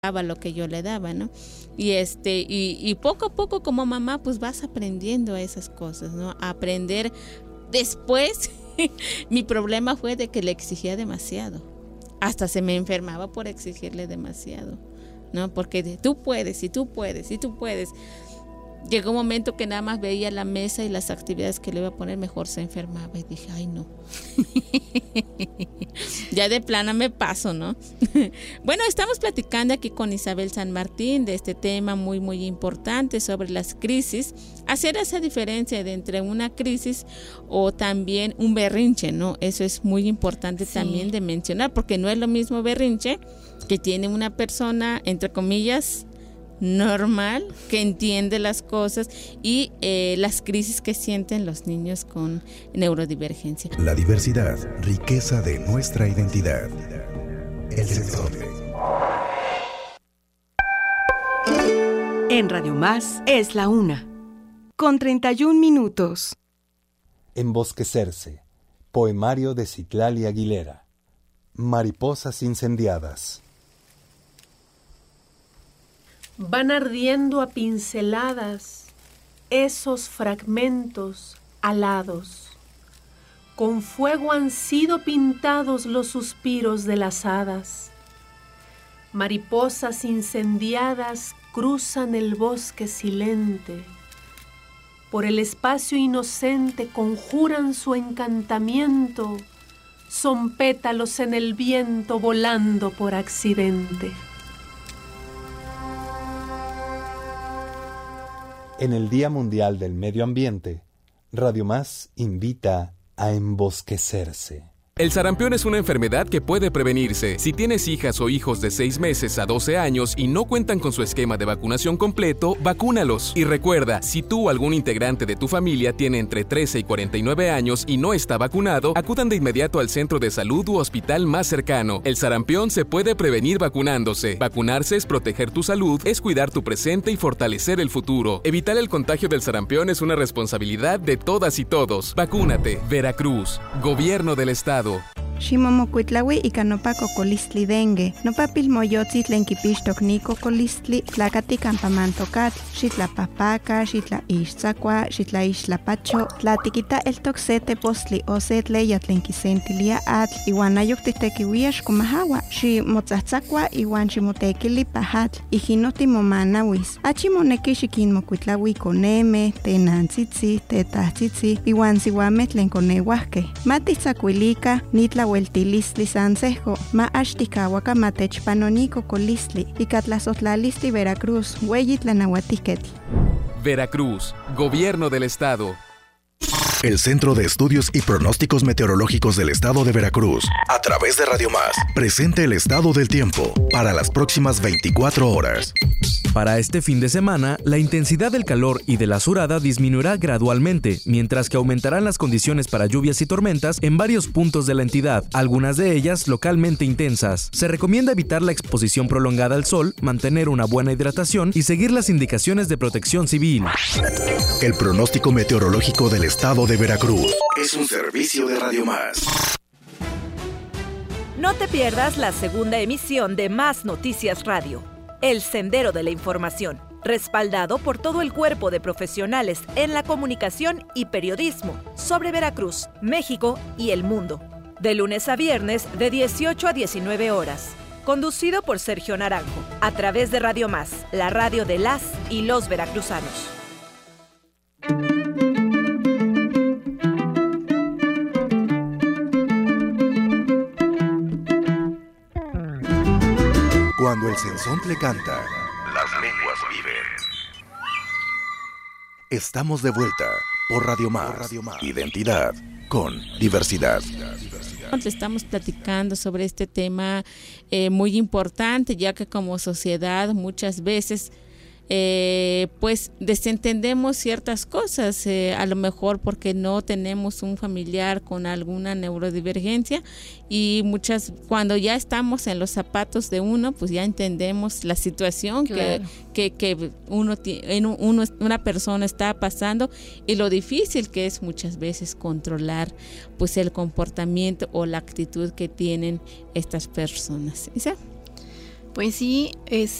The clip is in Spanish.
lo que yo le daba, ¿no? Y poco a poco como mamá pues vas aprendiendo esas cosas, ¿no? Aprender. Después mi problema fue de que le exigía demasiado. Hasta se me enfermaba por exigirle demasiado, ¿no? Porque tú puedes, y tú puedes, y tú puedes. Llegó un momento que nada más veía la mesa y las actividades que le iba a poner, mejor se enfermaba y dije, ay no. Ya de plano me paso, ¿no? Bueno, estamos platicando aquí con Isabel San Martín de este tema muy, muy importante sobre las crisis. Hacer esa diferencia de entre una crisis o también un berrinche, ¿no? Eso es muy importante también de mencionar, porque no es lo mismo berrinche que tiene una persona, entre comillas, normal, que entiende las cosas y las crisis que sienten los niños con neurodivergencia. La diversidad, riqueza de nuestra identidad. El Sensontle. En Radio Más es la 1:31. Embosquecerse. Poemario de Citlali Aguilera. Mariposas incendiadas. Van ardiendo a pinceladas esos fragmentos alados. Con fuego han sido pintados los suspiros de las hadas. Mariposas incendiadas cruzan el bosque silente. Por el espacio inocente conjuran su encantamiento. Son pétalos en el viento volando por accidente. En el Día Mundial del Medio Ambiente, Radio Más invita a embosquecerse. El sarampión es una enfermedad que puede prevenirse. Si tienes hijas o hijos de 6 meses a 12 años y no cuentan con su esquema de vacunación completo, vacúnalos. Y recuerda, si tú o algún integrante de tu familia tiene entre 13 y 49 años y no está vacunado, acudan de inmediato al centro de salud u hospital más cercano. El sarampión se puede prevenir vacunándose. Vacunarse es proteger tu salud, es cuidar tu presente y fortalecer el futuro. Evitar el contagio del sarampión es una responsabilidad de todas y todos. Vacúnate. Veracruz. Gobierno del Estado. Ximomocuitlaui ika nopa cocolistli dengue. Nopa pilmoyotzi tlen kipixtok ni cocolistli tlakati campamantokatl. Xitlapahpaka, xitlaixtzakua, xitlaixtlapacho. Tlatikita eltok se tepostli o se tleya tlen kisentilia atl. Iwan ayok titekiuia xkomahawa. Ximotzatzakua iwan ximotekili pahatl. Ijino timomanawis. Achimoneki xikinmocuitlaui koneme, tenantzitzi, tetahtzitzi, iwan siuameh tlen koneuahkeh. Matitzakuilika nitla Hueltilistli Sansejo, ma axtikawaka matechpanoniko colistli, ikatlazotlalistli Veracruz, Hueyitlanahuatiquetl. Veracruz, Gobierno del Estado. El Centro de Estudios y Pronósticos Meteorológicos del Estado de Veracruz, a través de Radio Más, presenta el estado del tiempo para las próximas 24 horas. Para este fin de semana, la intensidad del calor y de la azurada disminuirá gradualmente, mientras que aumentarán las condiciones para lluvias y tormentas en varios puntos de la entidad, algunas de ellas localmente intensas. Se recomienda evitar la exposición prolongada al sol, mantener una buena hidratación y seguir las indicaciones de protección civil. El pronóstico meteorológico del Estado de Veracruz es un servicio de Radio Más. No te pierdas la segunda emisión de Más Noticias Radio, El Sendero de la Información, respaldado por todo el cuerpo de profesionales en la comunicación y periodismo sobre Veracruz, México y el mundo. De lunes a viernes de 18 a 19 horas. Conducido por Sergio Naranjo, a través de Radio Más, la radio de las y los veracruzanos. Cuando el Sensontle canta, las lenguas viven. Estamos de vuelta por Radio Más. Identidad con diversidad. Estamos platicando sobre este tema muy importante, ya que como sociedad muchas veces pues desentendemos ciertas cosas, a lo mejor porque no tenemos un familiar con alguna neurodivergencia, y cuando ya estamos en los zapatos de uno, pues ya entendemos la situación claro. que una persona está pasando, y lo difícil que es muchas veces controlar pues el comportamiento o la actitud que tienen estas personas. ¿Sí? Pues sí,